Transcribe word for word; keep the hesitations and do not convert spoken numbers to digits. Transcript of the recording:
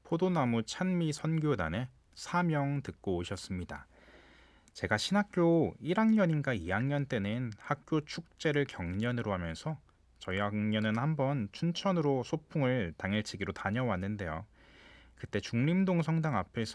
포도나무 찬미 선교단의 사명 듣고 오셨습니다. 제가 신학교 일 학년인가 이 학년 때는 학교 축제를 경년으로 하면서 저희 학년은 한번 춘천으로 소풍을 당일치기로 다녀왔는데요. 그때 중림동 성당 앞에서